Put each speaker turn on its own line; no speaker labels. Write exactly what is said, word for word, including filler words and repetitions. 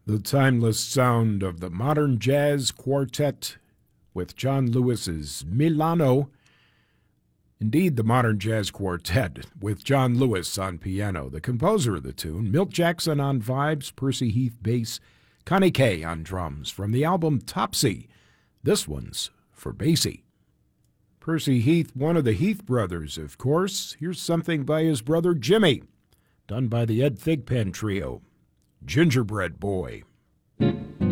The timeless sound of the modern jazz quartet with John Lewis's Milano. Indeed, the modern jazz quartet with John Lewis on piano, the composer of the tune, Milt Jackson on vibes, Percy Heath bass, Connie Kay on drums, from the album Topsy. This one's for Basie. Percy Heath, one of the Heath brothers, of course. Here's something by his brother Jimmy, done by the Ed Thigpen Trio. Gingerbread Boy.